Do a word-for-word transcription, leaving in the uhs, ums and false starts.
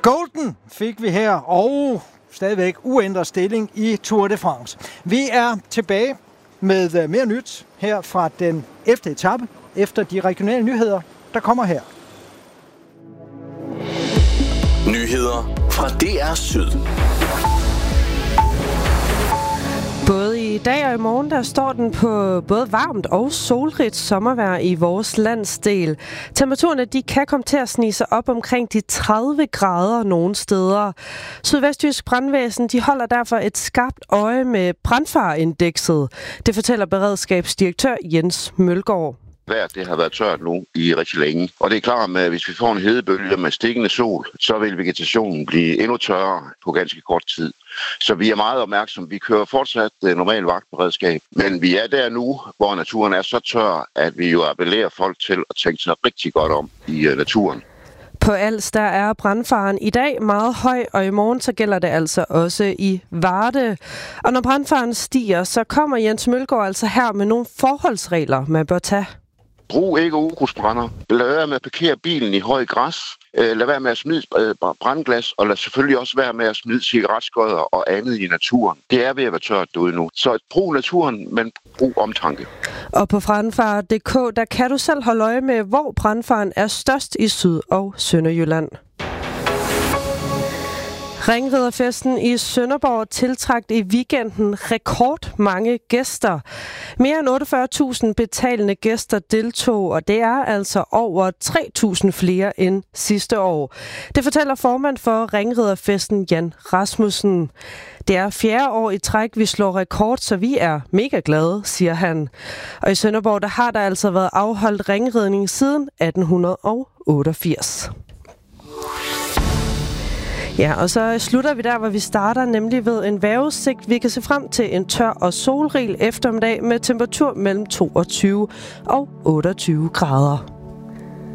Golden fik vi her, og stadigvæk uændret stilling i Tour de France. Vi er tilbage med mere nyt her fra den ellevte etape, efter de regionale nyheder, der kommer her. Nyheder fra D R Syd. Både i dag og i morgen, der står den på både varmt og solrigt sommervejr i vores landsdel. Temperaturerne, de kan komme til at snige sig op omkring de tredive grader nogle steder. Sydvestjysk Brandvæsen, de holder derfor et skarpt øje med brandfareindekset. Det fortæller beredskabsdirektør Jens Mølgaard. Vejret, det har været tørt nu i rigtig længe. Og det er klart, at hvis vi får en hedebølge med stikkende sol, så vil vegetationen blive endnu tørrere på ganske kort tid. Så vi er meget opmærksomme. Vi kører fortsat normal vagtberedskab, men vi er der nu, hvor naturen er så tør, at vi jo appellerer folk til at tænke sig rigtig godt om i naturen. På Als, der er brandfaren i dag meget høj, og i morgen så gælder det altså også i Varde. Og når brandfaren stiger, så kommer Jens Mølgaard altså her med nogle forholdsregler, man bør tage. Brug ikke ukrudtsbrænder. Lad være med at parkere bilen i højt græs. Lad være med at smide brandglas, og lad selvfølgelig også være med at smide cigaretskodder og andet i naturen. Det er ved at være tørt derude nu. Så brug naturen, men brug omtanke. Og på brandfare punktum d k, der kan du selv holde øje med, hvor brandfaren er størst i Syd- og Sønderjylland. Ringriderfesten i Sønderborg tiltrak i weekenden rekordmange gæster. Mere end otteogfyrre tusind betalende gæster deltog, og det er altså over tre tusind flere end sidste år. Det fortæller formand for Ringriderfesten, Jan Rasmussen. Det er fjerde år i træk, vi slår rekord, så vi er mega glade, siger han. Og i Sønderborg, der har der altså været afholdt ringridning siden atten otteogfirs. Ja, og så slutter vi der, hvor vi starter, nemlig ved en vejrudsigt. Vi kan se frem til en tør og solrig eftermiddag med temperatur mellem toogtyve og otteogtyve grader.